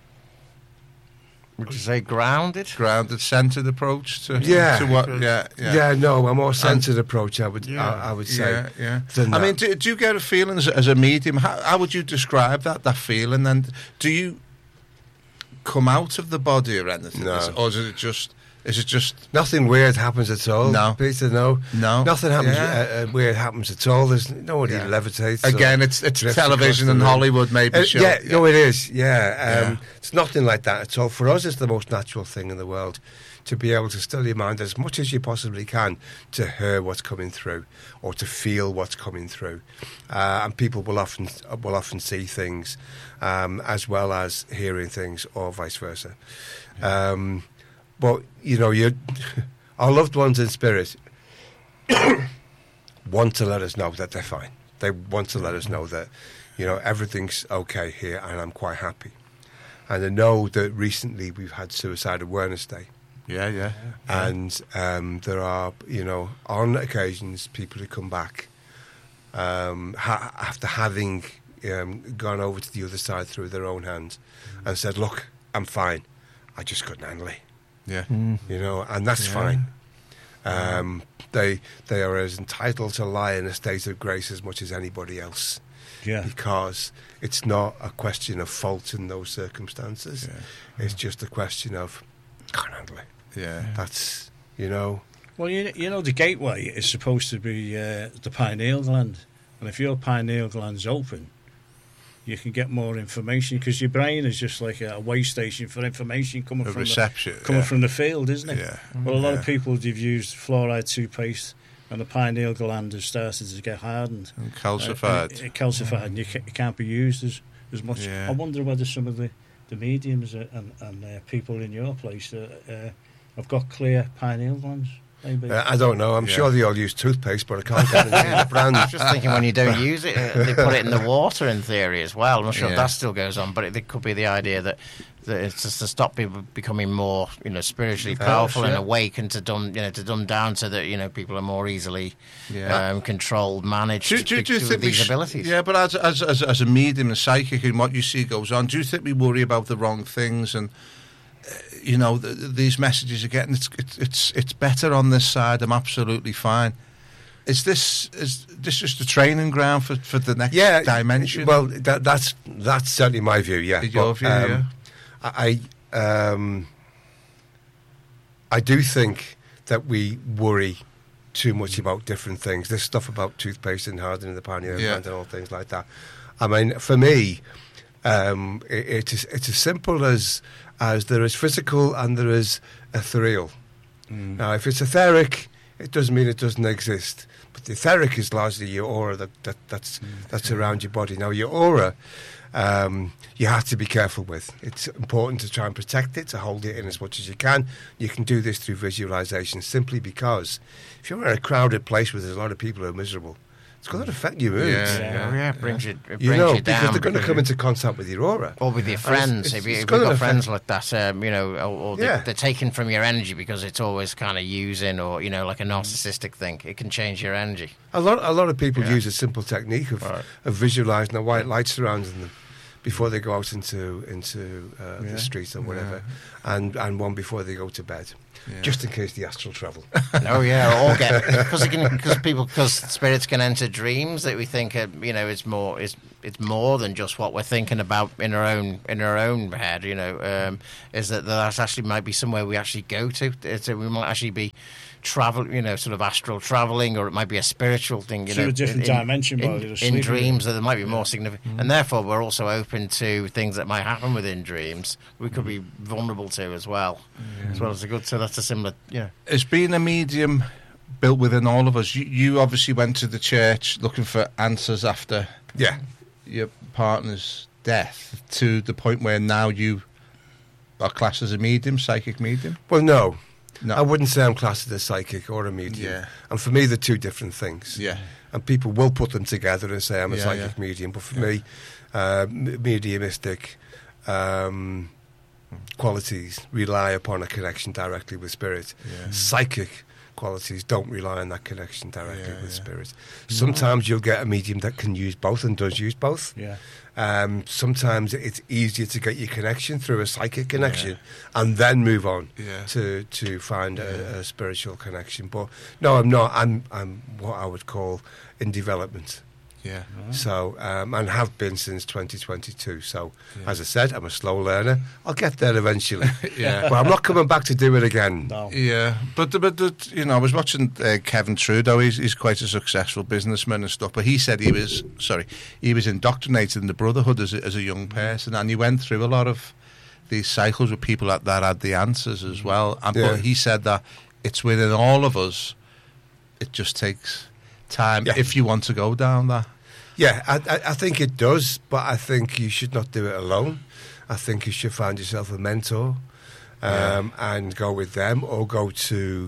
Would you say grounded? Grounded, centered approach to Yeah. to what? Yeah, yeah, yeah. no, a more centered approach. I would, Yeah. I, I would say. Yeah, yeah. than I that. mean, do, do you get a feeling as, as a medium? How, how would you describe that that feeling? And do you come out of the body or anything, No. Is- or is it just? Is it just? Nothing weird happens at all. No. Peter, no, No. nothing happens. Yeah. Uh, uh, weird happens at all. There's nobody Yeah. levitates. or Again, it's it's drifts television across and the room. Hollywood maybe. Uh, show. yeah, no, it is. Yeah, um, Yeah. it's nothing like that at all. For us, it's the most natural thing in the world to be able to still your mind as much as you possibly can to hear what's coming through or to feel what's coming through. Uh, and people will often will often see things um, as well as hearing things, or vice versa. Um, but you know, you our loved ones in spirit want to let us know that they're fine. They want to let us know that, you know, everything's okay here and I'm quite happy. And I know that recently we've had Suicide Awareness Day. yeah, yeah. And um, there are, you know, on occasions, people who come back um, ha- after having um, gone over to the other side through their own hands and said, look, I'm fine. I just couldn't handle it. Yeah. You know, and that's Yeah. fine. Um, they they are as entitled to lie in a state of grace as much as anybody else, Yeah. because it's not a question of fault in those circumstances. Yeah. It's just a question of can't handle it. Yeah. That's, you know, Well, you, you know, the gateway is supposed to be uh, the pineal gland. And if your pineal gland's open, you can get more information, because your brain is just like a way station for information coming A from reception. the, coming yeah. from the field, isn't it? Yeah. Well, a lot Yeah. of people, they've used fluoride toothpaste, and the pineal gland has started to get hardened. And Uh, calcified. and it, it calcified, and you ca- it can't be used as, as much. Yeah. I wonder whether some of the, the mediums uh, and, and uh, people in your place uh, uh, have got clear pineal glands, maybe. uh, I don't know. I'm Yeah. sure they all use toothpaste, but I can't get the name of the brand. I was just thinking when you don't use it, uh, they put it in the water in theory as well. I'm not sure Yeah. if that still goes on, but it, it could be the idea that, that it's just to stop people becoming more, you know, spiritually Yes, powerful and yeah. awake, and to dumb, you know, to dumb down so that, you know, people are more easily Yeah. um, controlled, managed Do, do, do you with think we these sh- abilities. Yeah, but as, as as as a medium and psychic, and what you see goes on, do you think we worry about the wrong things? And uh, you know, th these messages are getting it's, it's it's it's better on this side. I'm absolutely fine. Is this is this just a training ground for, for the next Yeah, dimension? Well, that, that's that's certainly my view. Yeah, Is your But, view, um, yeah? I um, I do think that we worry too much about different things. This stuff about toothpaste and hardening the pineal Yeah. gland and all things like that. I mean, for me, um, it, it is it's as simple as as there is physical and there is ethereal. Mm. Now, if it's etheric, it doesn't mean it doesn't exist. But the etheric is largely your aura that, that that's that's around your body. Now, your aura, um, you have to be careful with. It's important to try and protect it, to hold it in as much as you can. You can do this through visualization, simply because if you're in a crowded place where there's a lot of people who are miserable, It's going to affect your mood. Yeah. Yeah. Oh, yeah, it brings you, it You brings know, you down. because they're going to because come you- into contact with your aura. Or with your it's- friends, it's- if, you, it's if gonna you've got affect- friends like that, um, you know, or, or they, Yeah. they're taking from your energy because it's always kind of using, or you know, like a narcissistic thing. It can change your energy. A lot, a lot of people Yeah. use a simple technique of, Right. of visualising a white light surrounding them before they go out into into uh, Yeah. the streets or whatever, and and one before they go to bed, Yeah. just in case the astral travel. Oh yeah, or get because because people because spirits can enter dreams that we think uh, you know it's more is it's more than just what we're thinking about in our own in our own head. You know, um, is that that actually might be somewhere we actually go to. It's, uh, we might actually be travel, you know, sort of astral traveling, or it might be a spiritual thing. You To know, a different in, dimension in, while you're in sleeping. dreams that there might be more significant, and therefore we're also open to things that might happen within dreams. We could be vulnerable to as well, as well as a good. So that's a similar, yeah. Has being a medium built within all of us? You, you obviously went to the church looking for answers after Yeah, your partner's death, to the point where now you are classed as a medium, psychic medium. well, no, No. I wouldn't say I'm classed as a psychic or a medium. Yeah. And for me, they're two different things. Yeah. And people will put them together and say I'm a Yeah, psychic yeah. medium. But for Yeah. me, uh, m- mediumistic um, qualities rely upon a connection directly with spirit. Yeah. Psychic qualities don't rely on that connection directly Yeah, with yeah. spirit. Sometimes you'll get a medium that can use both and does use both. Yeah. Um, sometimes it's easier to get your connection through a psychic connection and then move on Yeah. to to find Yeah. a, a spiritual connection. But no, I'm not. I'm I'm what I would call in development. Yeah. So um, and have been since twenty twenty-two. So Yeah. as I said, I'm a slow learner. I'll get there eventually. Yeah. But I'm not coming back to do it again. No. Yeah, but the, but the, you know, I was watching uh, Kevin Trudeau. He's he's quite a successful businessman and stuff. But he said he was sorry, he was indoctrinated in the Brotherhood as a, as a young person, and he went through a lot of these cycles with people that, that had the answers as well. And Yeah. but he said that it's within all of us. It just takes time Yeah. if you want to go down that. Yeah, I, I, I think it does, but I think you should not do it alone. I think you should find yourself a mentor um, and go with them, or go to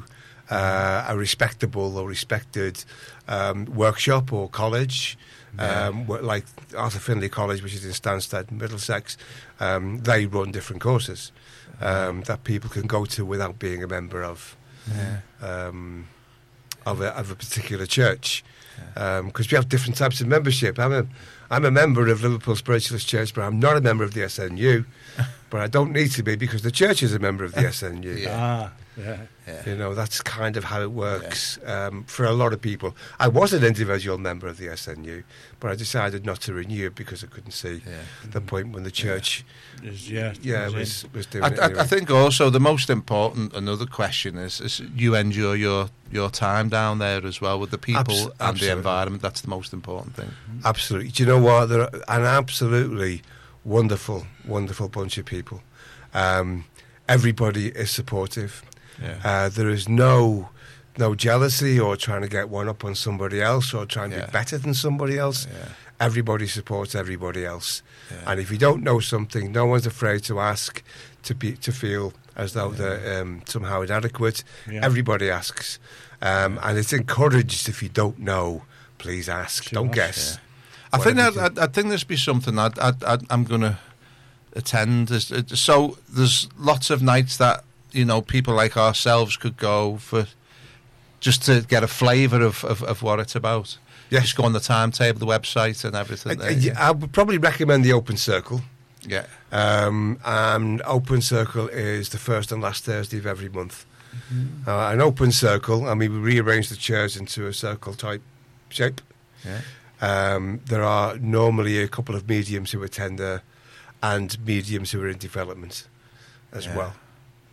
uh, a respectable or respected um, workshop or college, Yeah. um, wh- like Arthur Findlay College, which is in Stansted, Middlesex. Um, they run different courses um, that people can go to without being a member of Yeah. um, of, a, of a particular church. Because we have different types of membership. I'm a, I'm a member of Liverpool Spiritualist Church, but I'm not a member of the S N U. But I don't need to be because the church is a member of the S N U. Yeah. Ah, yeah. Yeah. You know, that's kind of how it works um, for a lot of people. I was an individual member of the S N U, but I decided not to renew it because I couldn't see Yeah. the point when the church, Is, yeah. yeah, is was, in. was doing I, it I, anyway. I think also the most important, another question is, is you enjoy your, your time down there as well with the people Abs- and absolutely. the environment. That's the most important thing. Absolutely. Do you know what? They're an absolutely wonderful, wonderful bunch of people. Um, everybody is supportive. Yeah. Uh, there is no no jealousy or trying to get one up on somebody else or trying to Yeah. be better than somebody else. Yeah. Everybody supports everybody else. Yeah. And if you don't know something, no one's afraid to ask, to be to feel as though they're um, somehow inadequate. Yeah. Everybody asks. Um, and it's encouraged, if you don't know, please ask. Should don't ask, guess. I think Whatever that, you I, I think there's be something I'd, I'd, I'd, I'm going to attend. There's- it- So there's lots of nights that, you know, people like ourselves could go for just to get a flavour of, of, of what it's about. Yes. Just go on the timetable, the website and everything. I, there, I- yeah. I would probably recommend the Open Circle. yeah. Um, and Open Circle is the first and last Thursday of every month. Uh, an Open Circle, I mean, we rearrange the chairs into a circle type shape. Yeah. Um, there are normally a couple of mediums who attend there and mediums who are in development as Yeah. well.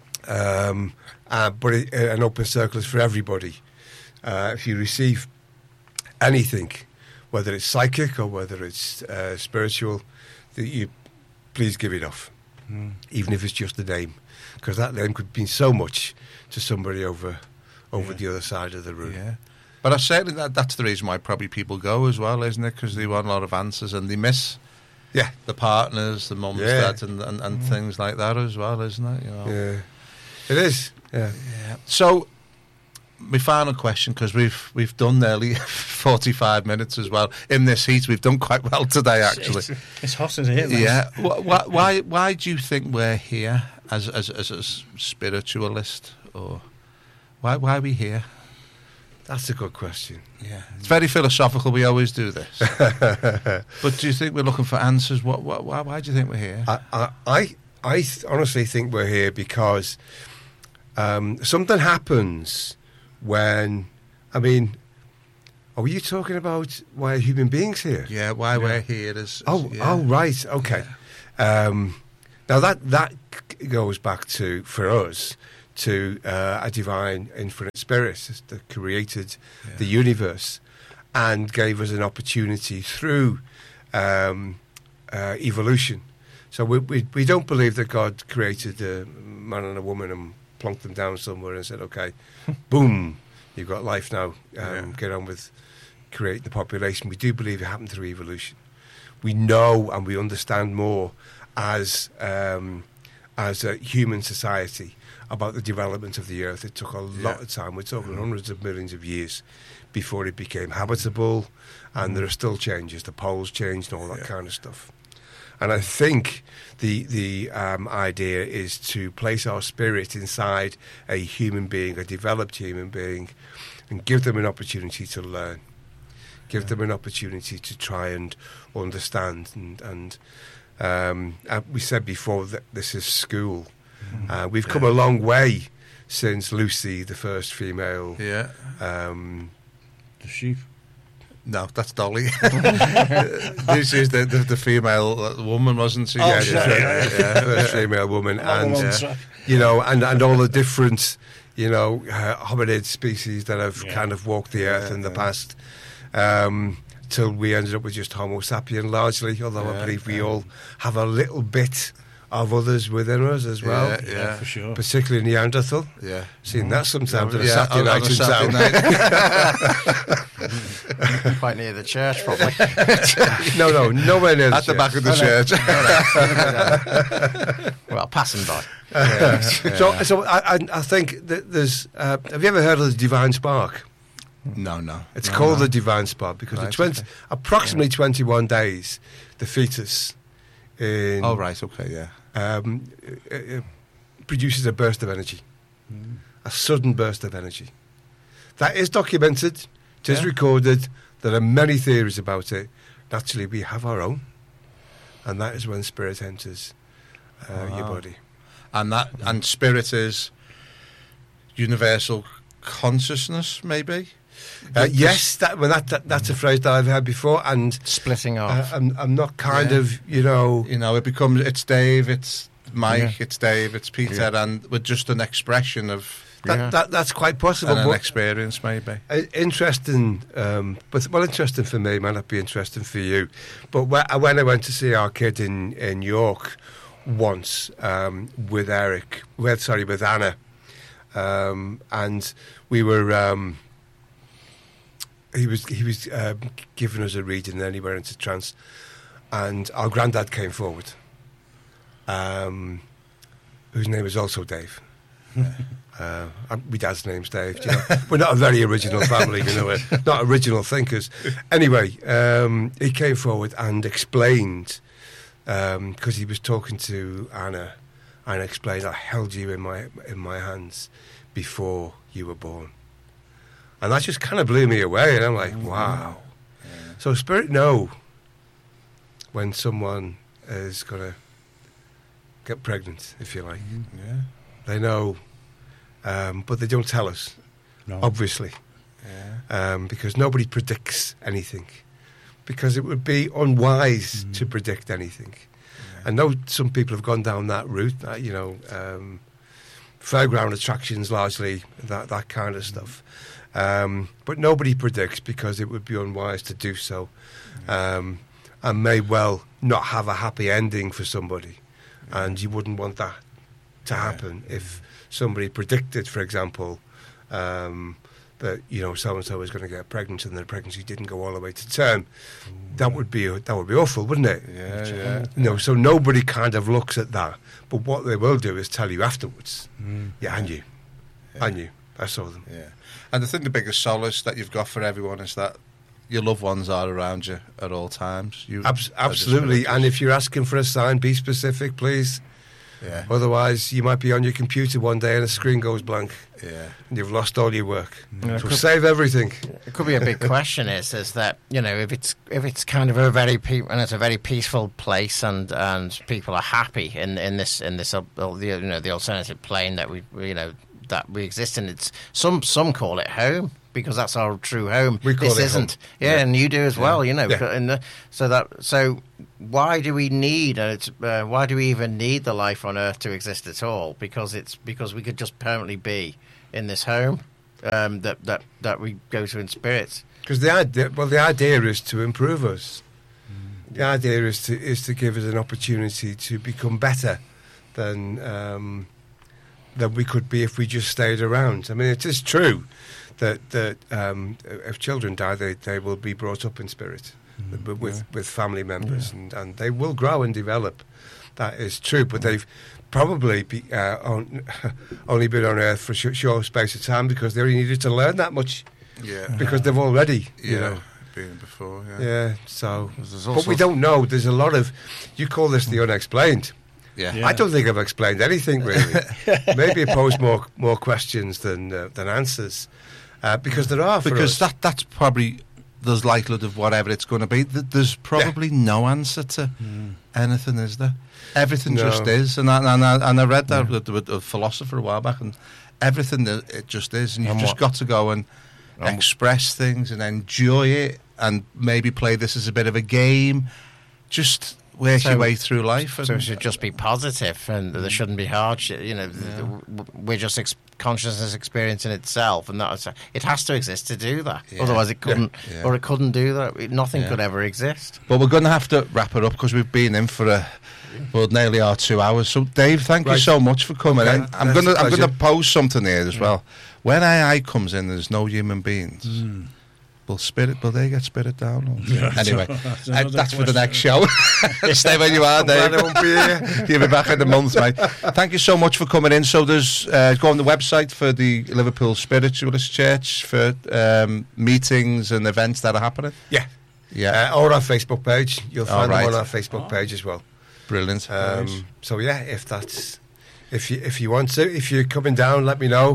Um, uh, but it, uh, an Open Circle is for everybody. Uh, if you receive anything, whether it's psychic or whether it's uh, spiritual, that you please give it off, Mm. even if it's just a name, because that name could mean so much to somebody over over Yeah. the other side of the room. Yeah. But I certainly that, that's the reason why probably people go as well, isn't it? Because they want a lot of answers and they miss Yeah, the partners, the mums, Yeah. dads, and, and, and things like that as well, isn't it? You know. yeah, it is. Yeah, Yeah. So my final question, because we've we've done nearly forty-five minutes as well in this heat. We've done quite well today, actually. It's, it's hot in here. Man. Yeah. Why, why why do you think we're here as as as a spiritualist, or why why are we here? That's a good question. Yeah, it's very philosophical. We always do this. But do you think we're looking for answers? What, what why why do you think we're here? I I I, I th- honestly think we're here because um, something happens when, I mean, are you talking about why human beings here? Yeah, why yeah. we're here is. Oh, yeah. oh, right, okay. Yeah. Um, now that that goes back to for us. to uh, a divine infinite spirit that created yeah. the universe and gave us an opportunity through um, uh, evolution. So we, we we don't believe that God created a man and a woman and plonked them down somewhere and said, okay, boom, you've got life now, um, yeah. get on with create the population. We do believe it happened through evolution. We know and we understand more as um, as a human society about the development of the earth. It took a lot yeah. of time. We're talking hundreds of millions of years before it became habitable, and mm. there are still changes. The poles changed and all that yeah. kind of stuff. And I think the the um, idea is to place our spirit inside a human being, a developed human being, and give them an opportunity to learn, give yeah. them an opportunity to try and understand. And, and um, uh, we said before that this is school. Uh, we've come yeah. a long way since Lucy, the first female. Yeah. Um, the sheep. No, that's Dolly. This is the, the the female woman, wasn't she? Oh, yeah, sure. yeah, yeah, yeah, first female woman, and uh, you know, and, and all the different, you know, uh, hominid species that have yeah. kind of walked the earth yeah, in the yeah. past. Um, till we ended up with just Homo sapien largely, although yeah, I believe we yeah. all have a little bit of others within us as well. Yeah, yeah. yeah for sure. Particularly Neanderthal. Yeah. Seen that sometimes on a Yeah, Saturday on- on night a in Saturday town. night. Quite near the church, probably. No, no, nowhere near the At the church. back of the church. Well, passing by. Yeah, So, yeah. so I, I, I think that there's. Uh, have you ever heard of the divine spark? No, no. It's no, called no. the divine spark because Right, at twenty, okay. approximately twenty-one days, the fetus in, Oh, right, okay, yeah. um, uh, uh, produces a burst of energy, Mm. a sudden burst of energy. That is documented. It is Yeah. recorded. There are many theories about it. Naturally, we have our own, and that is when spirit enters uh, your Wow. body. And that and spirit is universal consciousness, maybe? Uh, yes, that, well, that, that that's a phrase that I've heard before, and Splitting uh, off. I'm, I'm not kind Yeah. of, you know, You know, it becomes, it's Dave, it's Mike, Yeah. it's Dave, it's Peter, Yeah. and we're just an expression of that, Yeah. that that's quite possible. and an But experience, maybe. uh, interesting, um, but well, interesting for me, might not be interesting for you. But wh- when I went to see our kid in in York once um, with Eric, with sorry, with Anna, um, and we were. Um, He was he was uh, giving us a reading, and then he went into trance, and our granddad came forward, um, whose name is also Dave. uh, my dad's name's Dave. You know? We're not a very original family, you know. We're not original thinkers. Anyway, um, he came forward and explained because um, he was talking to Anna, and explained, "I held you in my in my hands before you were born." And that just kind of blew me away, and I'm like, wow. Yeah. So spirit know when someone is going to get pregnant, if you like. Yeah. They know, um, but they don't tell us, No. obviously, Yeah. um, because nobody predicts anything. Because it would be unwise Mm. to predict anything. Yeah. I know some people have gone down that route, uh, you know, um, fairground attractions largely, that, that kind of stuff. Um, but nobody predicts because it would be unwise to do so, um, and may well not have a happy ending for somebody, and you wouldn't want that to happen if somebody predicted, for example, um, that you know so and so is going to get pregnant and the pregnancy didn't go all the way to term. That would be that would be awful, wouldn't it? Yeah, yeah. You know, so nobody kind of looks at that, but what they will do is tell you afterwards. Mm. Yeah, I knew, Yeah. I knew. I saw them. Yeah. And I think the biggest solace that you've got for everyone is that your loved ones are around you at all times. You Abs- absolutely. And if you're asking for a sign, be specific, please. Yeah. Otherwise, you might be on your computer one day and the screen goes blank. Yeah. And you've lost all your work. Yeah, So could- save everything. It could be a big question. Is is that you know if it's if it's kind of a very pe- and it's a very peaceful place and, and people are happy in in this in this uh, the you know the alternative plane that we you know that we exist in. It's some some call it home because that's our true home. We call this it isn't. home. Yeah, Yeah. and you do as well. You know, Yeah. and the, so that so why do we need uh, it's, uh, why do we even need the life on Earth to exist at all? Because it's because we could just permanently be in this home um, that that that we go to in spirit. Because the idea, well, the idea is to improve us. The idea is to is to give us an opportunity to become better than um, than we could be if we just stayed around. I mean, it is true that that um, if children die, they, they will be brought up in spirit, but with yeah. with family members, and, and they will grow and develop. That is true, but they've probably be, uh, on, only been on Earth for a sh- short space of time because they only needed to learn that much Yeah. because they've already, you Yeah. know. Been before, yeah. Yeah, so, There's but also- we don't know. There's a lot of, you call this the unexplained. Yeah. Yeah. I don't think I've explained anything really. Maybe I pose more more questions than uh, than answers, uh, because there are for Because us. that that's probably there's likelihood of whatever it's going to be. Th- There's probably no answer to anything, is there? Everything No. just is, and I, and I, and I read that with, with a philosopher a while back, and everything that it just is, and you've And just what- got to go and And- express things and enjoy it, and maybe play this as a bit of a game. Just work So- your way through life. And, So it should just be positive, and there shouldn't be hardship. You know, th- th- w- we're just ex- consciousness experience in itself, and that's it has to exist to do that. Yeah. Otherwise, it couldn't, Yeah. or it couldn't do that. It- Nothing Yeah. could ever exist. But we're going to have to wrap it up because we've been in for a well nearly our two hours. So Dave, thank you Right. so much for coming Okay. in. I'm That's going to a I'm going to pleasure. pose something here as well. When A I comes in, there's no human beings. Will spirit? Will they get spirit down? Or- Yeah, anyway, that's uh, another that's for the question. next show. Stay where you are, Glad Dave. I won't be here. You'll be back in a month, mate. Thank you so much for coming in. So there's uh, go on the website for the Liverpool Spiritualist Church for um, meetings and events that are happening. Yeah, Yeah, uh, or our Facebook page. You'll All find right. them on our Facebook page as well. brilliant. Um, so yeah, if that's if you if you want to, if you're coming down, let me know.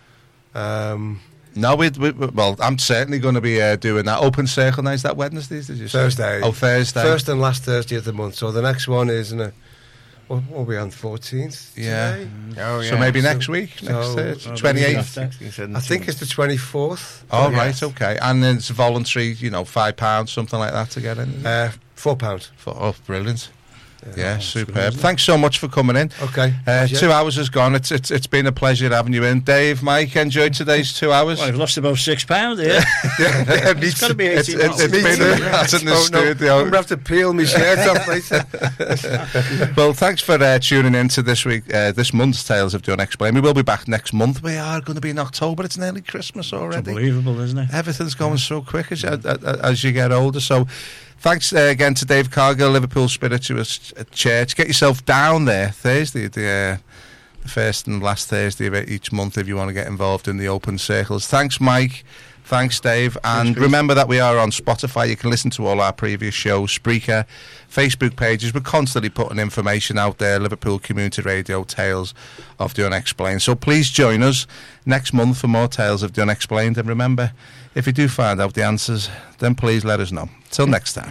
Um, No, we, we, we- well, I'm certainly going to be uh, doing that. Open Circle Night, is that Wednesdays, did you say? Thursday. Oh, Thursday. First and last Thursday of the month. So the next one is in a. What what are we on? Fourteenth. Yeah. Oh So maybe So- next week, next so- Thursday, Oh, twenty-eighth. after. I think it's the twenty-fourth. Oh, Yeah. right, okay. And then it's voluntary, you know, five pounds, something like that to get in. Uh, four pound. For, oh, brilliant. Yeah, that's good, superb. isn't it? Thanks so much for coming in. Okay. Uh, Pleasure. two hours has gone. It's, it's it's been a pleasure having you in. Dave, Mike, enjoyed today's two hours. Well, I've lost about six pounds here. Yeah, me It's got to too. be It's, eighteen it's, it's Me been too. a, that's in the Oh, no, studio. I'm going to have to peel my shirt off later. Well, thanks for uh, tuning in to this week, uh, this month's Tales of the Unexplained. We will be back next month. We are going to be in October. It's nearly Christmas It's already. unbelievable, isn't it? Everything's going so quick as, as, as you get older. So thanks uh, again to Dave Cargill, Liverpool Spiritualist Church. Get yourself down there Thursday, the, uh, the first and last Thursday of each month if you want to get involved in the open circles. Thanks, Mike. Thanks, Dave. And Chris. remember that we are on Spotify. You can listen to all our previous shows, Spreaker, Facebook pages. We're constantly putting information out there. Liverpool Community Radio, Tales of the Unexplained. So please join us next month for more Tales of the Unexplained. And remember, if you do find out the answers, then please let us know. Till next time.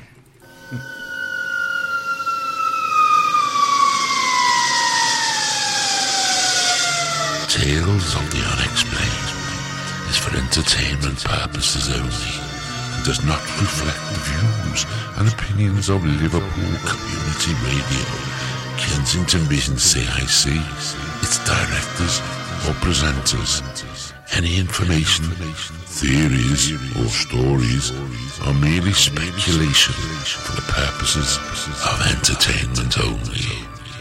Tales of the Unexplained is for entertainment purposes only and does not reflect the views and opinions of Liverpool Community Radio, Kensington Vision C I C, its directors or presenters. Any information, theories or stories are merely speculation for the purposes of entertainment only.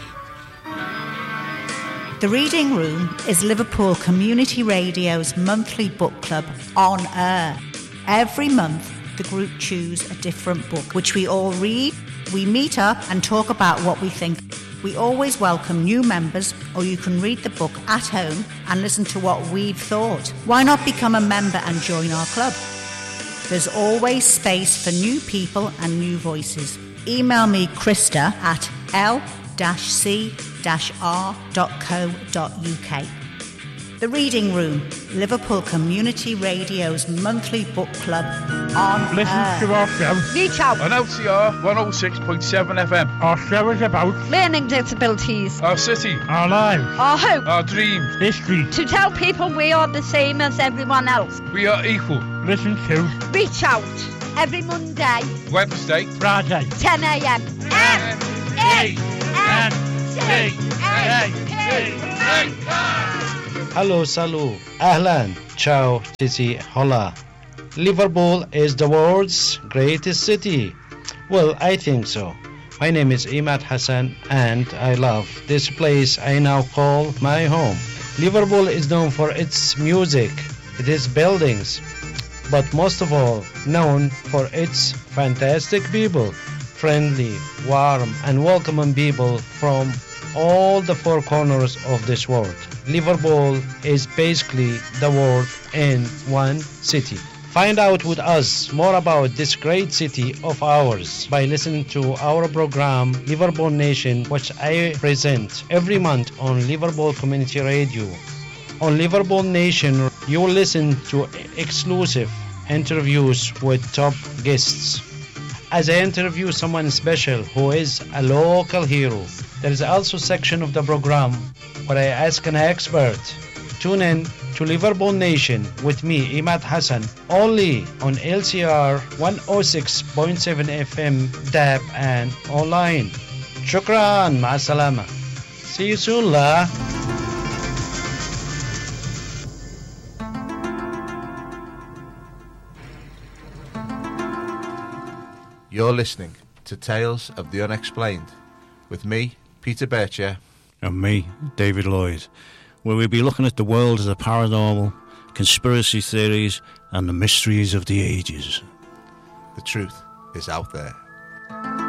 The Reading Room is Liverpool Community Radio's monthly book club on air. Every month, the group choose a different book, which we all read. We meet up and talk about what we think. We always welcome new members, or you can read the book at home and listen to what we've thought. Why not become a member and join our club? There's always space for new people and new voices. Email me Krista at l c r dot co dot u k. The Reading Room, Liverpool Community Radio's monthly book club on Listen air. to our show Reach out. on L C R one oh six point seven F M. Our show is about Learning disabilities. our city, our lives, Our hope. our dreams, history. To tell people we are the same as everyone else. We are equal. Listen to Reach out. Every Monday, Wednesday, Friday, ten a m. M A N C A P. Hello, salut, ahlan, ciao, titi, hola. Liverpool is the world's greatest city. Well, I think so. My name is Imad Hassan and I love this place I now call my home. Liverpool is known for its music, its buildings, but most of all known for its fantastic people, friendly, warm and welcoming people from all the four corners of this world. Liverpool is basically the world in one city. Find out with us more about this great city of ours by listening to our program Liverpool Nation, which I present every month on Liverpool Community Radio. On Liverpool Nation, you will listen to exclusive interviews with top guests. As I interview someone special who is a local hero, there is also a section of the program where I ask an expert. Tune in to Liverpool Nation with me, Imad Hassan, only on L C R one oh six point seven F M, D A B and online. Shukran, ma'a salama. See you soon, la. You're listening to Tales of the Unexplained with me, Peter Bircher. And me, David Lloyd, where we'll be looking at the world of the paranormal, conspiracy theories and the mysteries of the ages. The truth is out there.